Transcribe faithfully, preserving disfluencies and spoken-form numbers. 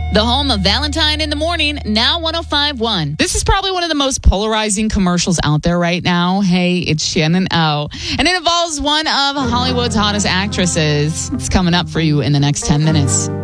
The home of Valentine in the Morning, now one oh five point one. This is probably one of the most polarizing commercials out there right now. Hey, it's Shannon O. And it involves one of Hollywood's hottest actresses. It's coming up for you in the next ten minutes.